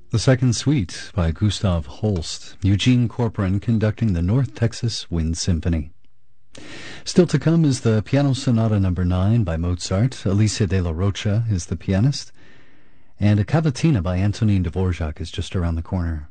The Second Suite by Gustav Holst, Eugene Corporon conducting the North Texas Wind Symphony. Still to come is the Piano Sonata No. 9 by Mozart. Alicia de la Rocha is the pianist. And a cavatina by Antonin Dvorak is just around the corner.